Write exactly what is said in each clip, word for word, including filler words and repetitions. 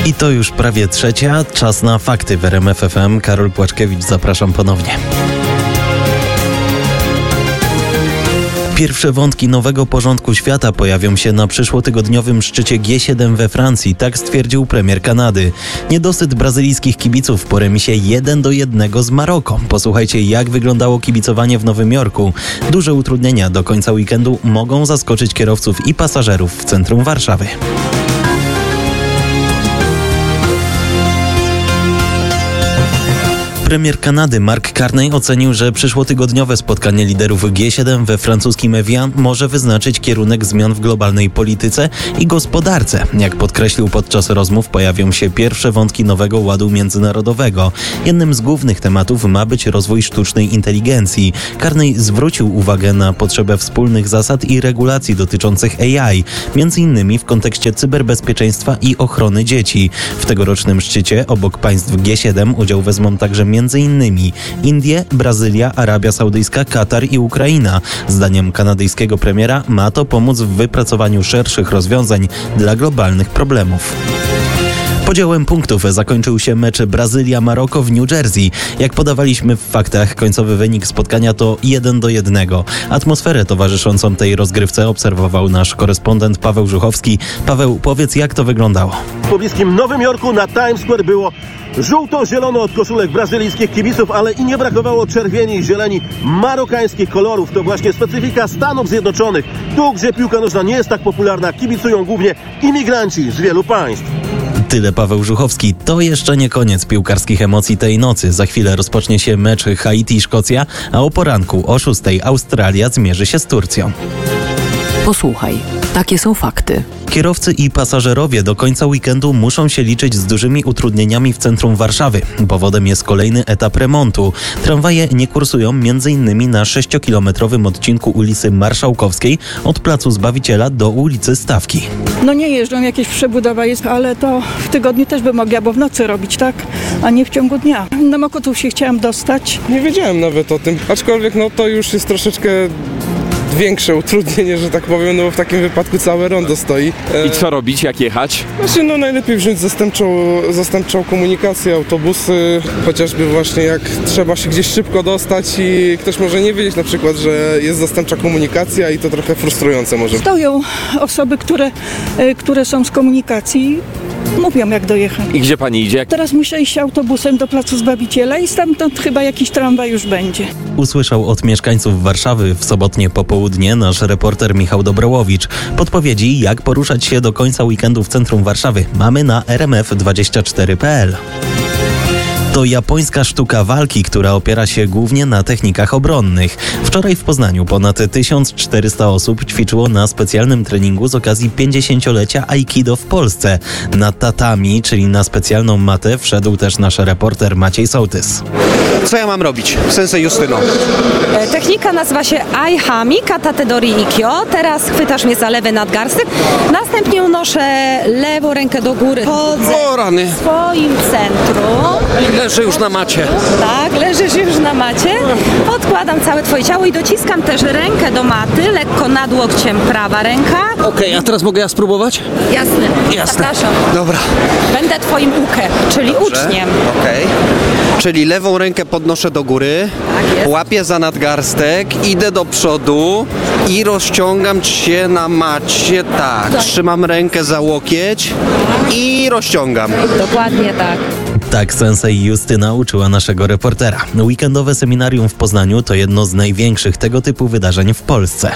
I to już prawie trzecia. Czas na fakty w R M F F M. Karol Płaczkiewicz, zapraszam ponownie. Pierwsze wątki nowego porządku świata pojawią się na przyszłotygodniowym szczycie G siedem we Francji, tak stwierdził premier Kanady. Niedosyt brazylijskich kibiców po remisie jeden do jednego z Maroko. Posłuchajcie, jak wyglądało kibicowanie w Nowym Jorku. Duże utrudnienia do końca weekendu mogą zaskoczyć kierowców i pasażerów w centrum Warszawy. Premier Kanady Mark Carney ocenił, że przyszłotygodniowe spotkanie liderów G siedem we francuskim Evian może wyznaczyć kierunek zmian w globalnej polityce i gospodarce. Jak podkreślił podczas rozmów, pojawią się pierwsze wątki nowego ładu międzynarodowego. Jednym z głównych tematów ma być rozwój sztucznej inteligencji. Carney zwrócił uwagę na potrzebę wspólnych zasad i regulacji dotyczących A I, między innymi w kontekście cyberbezpieczeństwa i ochrony dzieci. W tegorocznym szczycie obok państw G siedem udział wezmą także między innymi Indie, Brazylia, Arabia Saudyjska, Katar i Ukraina. Zdaniem kanadyjskiego premiera ma to pomóc w wypracowaniu szerszych rozwiązań dla globalnych problemów. Podziałem punktów zakończył się mecz Brazylia-Maroko w New Jersey. Jak podawaliśmy w faktach, końcowy wynik spotkania to jeden do jednego. Atmosferę towarzyszącą tej rozgrywce obserwował nasz korespondent Paweł Żuchowski. Paweł, powiedz, jak to wyglądało? W pobliskim Nowym Jorku na Times Square było żółto-zielono od koszulek brazylijskich kibiców, ale i nie brakowało czerwieni i zieleni marokańskich kolorów. To właśnie specyfika Stanów Zjednoczonych. Tu, gdzie piłka nożna nie jest tak popularna, kibicują głównie imigranci z wielu państw. Tyle Paweł Żuchowski. To jeszcze nie koniec piłkarskich emocji tej nocy. Za chwilę rozpocznie się mecz Haiti-Szkocja, a o poranku o szóstej Australia zmierzy się z Turcją. Posłuchaj, takie są fakty. Kierowcy i pasażerowie do końca weekendu muszą się liczyć z dużymi utrudnieniami w centrum Warszawy. Powodem jest kolejny etap remontu. Tramwaje nie kursują m.in. na sześciokilometrowym odcinku ulicy Marszałkowskiej od Placu Zbawiciela do ulicy Stawki. No nie jeżdżą, jakieś przebudowa jest, ale to w tygodniu też by mogli, albo w nocy robić, tak? A nie w ciągu dnia. Na Mokotów się chciałam dostać. Nie wiedziałem nawet o tym, aczkolwiek no to już jest troszeczkę większe utrudnienie, że tak powiem, no bo w takim wypadku całe rondo stoi. I co robić, jak jechać? Znaczy, no najlepiej wziąć zastępczą, zastępczą komunikację, autobusy, chociażby właśnie jak trzeba się gdzieś szybko dostać i ktoś może nie wiedzieć na przykład, że jest zastępcza komunikacja i to trochę frustrujące może. Stoją osoby, które, które są z komunikacji, mówią jak dojechać. I gdzie pani idzie? Teraz muszę iść autobusem do Placu Zbawiciela i stamtąd chyba jakiś tramwaj już będzie. Usłyszał od mieszkańców Warszawy w sobotnie popołudnie nasz reporter Michał Dobrołowicz. Podpowiedzi, jak poruszać się do końca weekendu w centrum Warszawy, mamy na r m f dwadzieścia cztery kropka p l. To japońska sztuka walki, która opiera się głównie na technikach obronnych. Wczoraj w Poznaniu ponad tysiąc czterysta osób ćwiczyło na specjalnym treningu z okazji pięćdziesięciolecia Aikido w Polsce. Na tatami, czyli na specjalną matę, wszedł też nasz reporter Maciej Sołtys. Co ja mam robić? Sensei Justyno. Technika nazywa się Aihami, Katate Dori Ikkyo. Teraz chwytasz mnie za lewy nadgarstek. Następnie unoszę lewą rękę do góry. Chodzę O rany. w swoim centrum. Leżę już na macie. Tak, leżysz już na macie. Podkładam całe twoje ciało i dociskam też rękę do maty, lekko nad łokciem prawa ręka. Okej, okay, a teraz mogę ja spróbować? Jasne, Jasne. zapraszam. Dobra. Będę twoim ukę, czyli Dobrze. uczniem. Okej. Okay. Czyli lewą rękę podnoszę do góry, Tak jest. łapię za nadgarstek, idę do przodu i rozciągam się na macie, tak. Tak. Trzymam rękę za łokieć i rozciągam. Dokładnie tak. Tak sensei Justyna uczyła naszego reportera. Weekendowe seminarium w Poznaniu to jedno z największych tego typu wydarzeń w Polsce.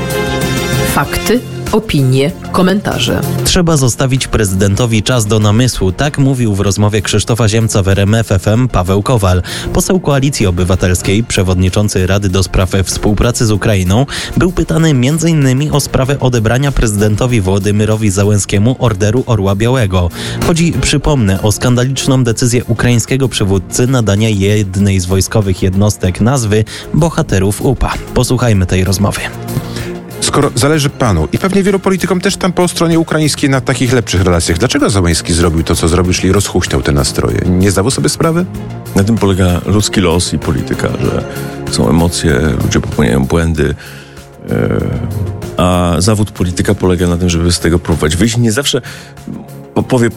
Fakty, opinie, komentarze. Trzeba zostawić prezydentowi czas do namysłu, tak mówił w rozmowie Krzysztofa Ziemca w R M F F M Paweł Kowal. Poseł Koalicji Obywatelskiej, przewodniczący Rady do Spraw Współpracy z Ukrainą, był pytany między innymi o sprawę odebrania prezydentowi Wołodymyrowi Załęskiemu Orderu Orła Białego. Chodzi, przypomnę, o skandaliczną decyzję ukraińskiego przywódcy nadania jednej z wojskowych jednostek nazwy Bohaterów U P A. Posłuchajmy tej rozmowy. Skoro zależy panu i pewnie wielu politykom też tam po stronie ukraińskiej na takich lepszych relacjach, dlaczego Załęski zrobił to, co zrobił, czyli rozhuśtał te nastroje? Nie zdawał sobie sprawy? Na tym polega ludzki los i polityka, że są emocje, ludzie popełniają błędy, yy, a zawód polityka polega na tym, żeby z tego próbować wyjść. Nie zawsze, powie pan,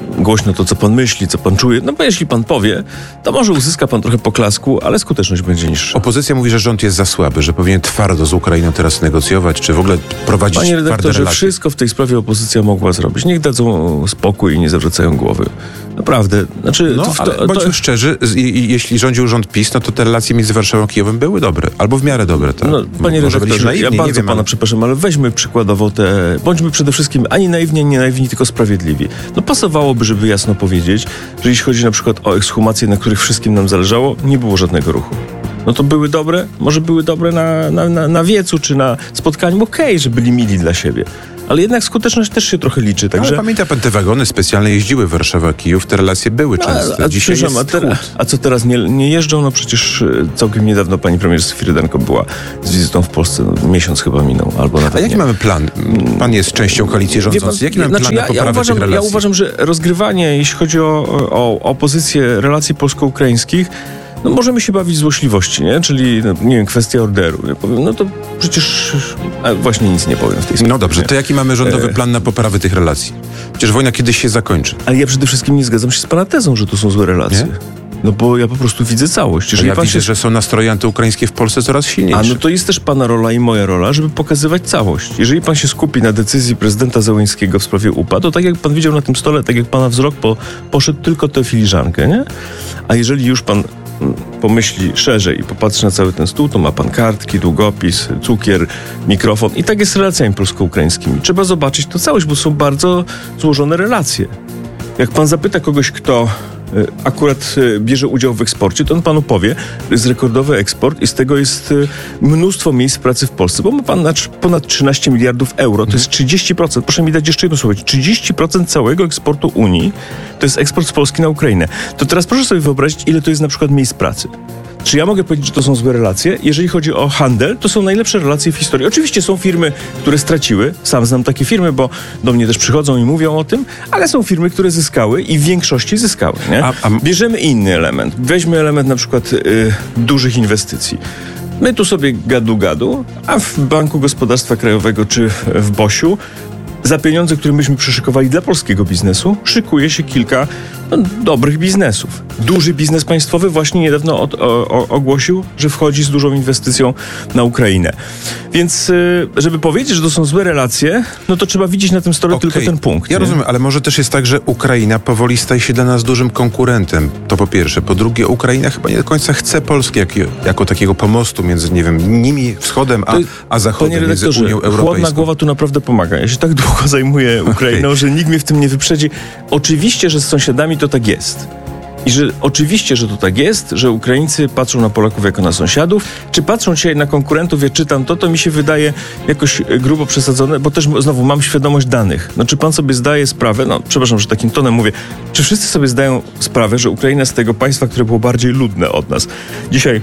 głośno to, co pan myśli, co pan czuje. No bo jeśli pan powie, to może uzyska pan trochę poklasku, ale skuteczność będzie niższa. Opozycja mówi, że rząd jest za słaby, że powinien twardo z Ukrainą teraz negocjować, czy w ogóle prowadzić Panie twarde redaktorze, relacje. wszystko w tej sprawie opozycja mogła zrobić. Niech dadzą spokój i nie zawracają głowy. Naprawdę. Znaczy, No, to, ale to, bądźmy to, szczerzy, z- i- i jeśli rządził rząd PiS, no to te relacje między Warszawą a Kijowem były dobre, albo w miarę dobre. Tak? No, panie Może byliśmy redaktorze, naiwni, ja nie bardzo wiem, pana ale- przepraszam, ale weźmy przykładowo te... Bądźmy przede wszystkim ani naiwni, ani nie naiwni, tylko sprawiedliwi. No pasowałoby, żeby jasno powiedzieć, że jeśli chodzi na przykład o ekshumacje, na których wszystkim nam zależało, nie było żadnego ruchu. No to były dobre? Może były dobre na, na, na, na wiecu czy na spotkaniu? Okej, okay, że byli mili dla siebie. Ale jednak skuteczność też się trochę liczy, także... Ale pamięta pan, te wagony specjalne jeździły Warszawa-Kijów, te relacje były często. A, a, Dzisiaj jest a, te, chłód. a co teraz, nie, nie jeżdżą? No przecież e, całkiem niedawno pani premier Swirydenko była z wizytą w Polsce, no, miesiąc chyba minął, albo nawet A jaki nie. mamy plan? Pan jest częścią koalicji rządzącej. Jaki mamy znaczy, plan na ja, poprawę ja, uważam, tych ja relacji? uważam, że rozgrywanie, jeśli chodzi o, o, o pozycję relacji polsko-ukraińskich, no możemy się bawić w złośliwości, nie? Czyli, no, nie wiem, kwestia orderu. Ja powiem, no to przecież a właśnie nic nie powiem w tej sprawie. No dobrze, nie? to jaki mamy rządowy E, plan na poprawę tych relacji? Przecież wojna kiedyś się zakończy. Ale ja przede wszystkim nie zgadzam się z pana tezą, że to są złe relacje. Nie? No bo ja po prostu widzę całość. Jeżeli Ja pan widzę, się... że są nastroje antyukraińskie w Polsce coraz silniejsze. A no to jest też pana rola i moja rola, żeby pokazywać całość. Jeżeli pan się skupi na decyzji prezydenta Zełenskiego w sprawie U P A, to tak jak pan widział na tym stole, tak jak pana wzrok po, poszedł tylko tę filiżankę, nie? A jeżeli już pan mm, pomyśli szerzej i popatrzy na cały ten stół, to ma pan kartki, długopis, cukier, mikrofon i tak jest z relacjami polsko-ukraińskimi. Trzeba zobaczyć to całość, bo są bardzo złożone relacje. Jak pan zapyta kogoś, kto y, akurat y, bierze udział w eksporcie, to on panu powie, że jest rekordowy eksport i z tego jest y, mnóstwo miejsc pracy w Polsce, bo ma pan na trz- ponad trzynaście miliardów euro, to jest trzydzieści procent, proszę mi dać jeszcze jedno słowo, trzydzieści procent całego eksportu Unii to jest eksport z Polski na Ukrainę. To teraz proszę sobie wyobrazić, ile to jest na przykład miejsc pracy. Czy ja mogę powiedzieć, że to są złe relacje? Jeżeli chodzi o handel, to są najlepsze relacje w historii. Oczywiście są firmy, które straciły. Sam znam takie firmy, bo do mnie też przychodzą i mówią o tym, ale są firmy, które zyskały i w większości zyskały. Nie? A- a- Bierzemy inny element. Weźmy element na przykład y, dużych inwestycji. My tu sobie gadu-gadu, a w Banku Gospodarstwa Krajowego czy w BOŚ-u za pieniądze, które myśmy przyszykowali dla polskiego biznesu, szykuje się kilka no, dobrych biznesów. Duży biznes państwowy właśnie niedawno od, o, o, ogłosił, że wchodzi z dużą inwestycją na Ukrainę. Więc y, żeby powiedzieć, że to są złe relacje, no to trzeba widzieć na tym stole Okej. tylko ten punkt. Ja nie? rozumiem, ale może też jest tak, że Ukraina powoli staje się dla nas dużym konkurentem. To po pierwsze. Po drugie, Ukraina chyba nie do końca chce Polski jak, jako takiego pomostu między, nie wiem, nimi, wschodem, a, To- a Panie zachodem, między redaktorze, Unią Europejską. chłodna głowa tu naprawdę pomaga. Ja się tak długo zajmuję Ukrainą, Okej. że nikt mnie w tym nie wyprzedzi. Oczywiście, że z sąsiadami to tak jest. I że oczywiście, że to tak jest, że Ukraińcy patrzą na Polaków jako na sąsiadów. Czy patrzą dzisiaj na konkurentów, ja czytam to, to mi się wydaje jakoś e, grubo przesadzone, bo też znowu mam świadomość danych. No czy pan sobie zdaje sprawę, no przepraszam, że takim tonem mówię, czy wszyscy sobie zdają sprawę, że Ukraina z tego państwa, które było bardziej ludne od nas, dzisiaj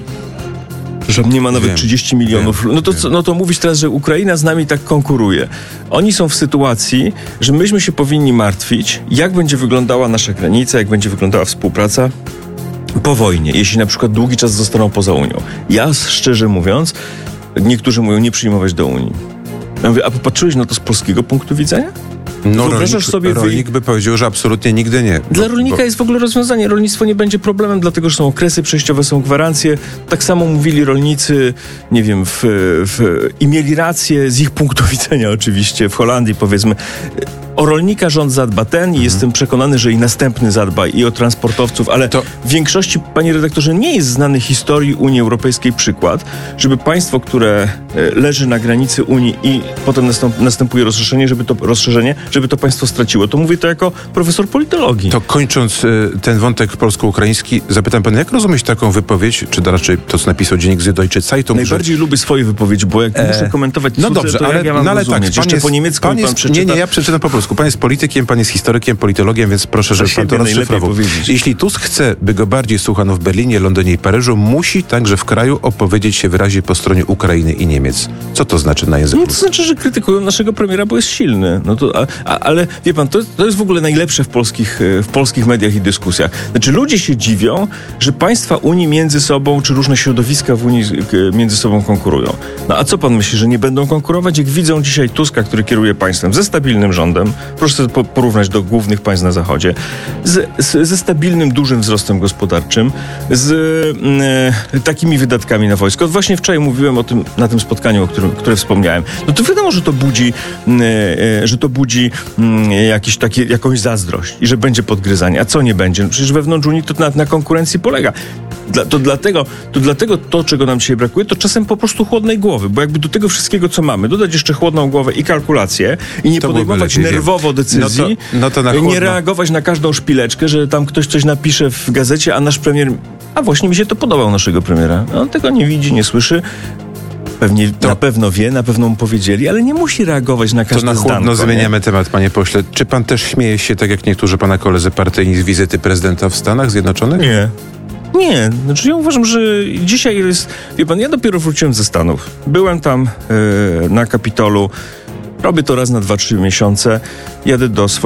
że nie ma nawet Wiem, trzydzieści milionów. wiem, no, to, wiem. co- no to mówić teraz, że Ukraina z nami tak konkuruje. Oni są w sytuacji, że myśmy się powinni martwić, jak będzie wyglądała nasza granica, jak będzie wyglądała współpraca po wojnie, jeśli na przykład długi czas zostaną poza Unią. Ja szczerze mówiąc, niektórzy mówią nie przyjmować do Unii. Ja mówię, a popatrzyłeś na to z polskiego punktu widzenia? No, Wyobrażasz rolnik, sobie wy- rolnik by powiedział, że absolutnie nigdy nie. Dla Bo- rolnika bo- jest w ogóle rozwiązanie. Rolnictwo nie będzie problemem, dlatego że są okresy przejściowe, są gwarancje. Tak samo mówili rolnicy, nie wiem, w, w, i mieli rację z ich punktu widzenia oczywiście, w Holandii powiedzmy. O rolnika rząd zadba ten i Mhm. jestem przekonany, że i następny zadba i o transportowców, ale To- w większości, panie redaktorze, nie jest znany historii Unii Europejskiej przykład, żeby państwo, które e, leży na granicy Unii i potem nastąp, następuje rozszerzenie, żeby to rozszerzenie, żeby to państwo straciło. To mówię to jako profesor politologii. To kończąc y, ten wątek polsko-ukraiński, zapytam pana, jak rozumieć taką wypowiedź, czy to raczej to, co napisał dziennik Süddeutsche Zeitung, że... Najbardziej lubię swoje wypowiedzi, bo jak muszę komentować No cudze, dobrze, to ale, jak ja mam no, ale tak, rozumieć? pan Jeszcze jest, po niemiecku pan pan, jest, przeczyta. Nie, nie, ja przeczytam po polsku. Pan jest politykiem, pan jest historykiem, politologiem, więc proszę, żeby Za pan to siebie najlepiej rozszyfrował. powiedzieć. Jeśli Tusk chce, by go bardziej słuchano w Berlinie, Londynie i Paryżu, musi także w kraju opowiedzieć się wyraźnie po stronie Ukrainy i Niemiec. Co to znaczy na języku? No to znaczy, że krytykują naszego premiera, bo jest silny. No to, a, a, ale wie pan, to, to jest w ogóle najlepsze w polskich, e, w polskich mediach i dyskusjach. Znaczy ludzie się dziwią, że państwa Unii między sobą, czy różne środowiska w Unii e, między sobą konkurują. No a co pan myśli, że nie będą konkurować? Jak widzą dzisiaj Tuska, który kieruje państwem ze stabilnym rządem, gospodarczym, proszę sobie po- porównać do głównych państw na Zachodzie, z, z, ze stabilnym, dużym wzrostem gospodarczym, z e, takimi wydatkami na wojsko. Właśnie wczoraj mówiłem o tym na tym spotkaniu, o którym które wspomniałem. No to wiadomo, że to budzi, e, e, że to budzi e, jakiś taki, jakąś zazdrość i że będzie podgryzanie. A co nie będzie? No przecież wewnątrz Unii to na, na konkurencji polega. Dla, to, dlatego, to dlatego to, czego nam dzisiaj brakuje, to czasem po prostu chłodnej głowy, bo jakby do tego wszystkiego, co mamy, dodać jeszcze chłodną głowę i kalkulację i nie To podejmować byłoby lepiej, nerwowo decyzji, no to, no to na chłodno. nie reagować na każdą szpileczkę, że tam ktoś coś napisze w gazecie, a nasz premier, a właśnie mi się to podobał naszego premiera. On tego nie widzi, nie słyszy. Pewnie, To- na pewno wie, na pewno mu powiedzieli, ale nie musi reagować na To każde na chłodno zdanko, zmieniamy nie? temat, panie pośle. Czy pan też śmieje się, tak jak niektórzy pana koledzy partyjni, z wizyty prezydenta w Stanach Zjednoczonych? Nie. Nie, znaczy ja uważam, że dzisiaj jest, wie pan, ja dopiero wróciłem ze Stanów. Byłem tam yy, na Kapitolu, robię to raz na dwa, trzy miesiące, jadę do swojego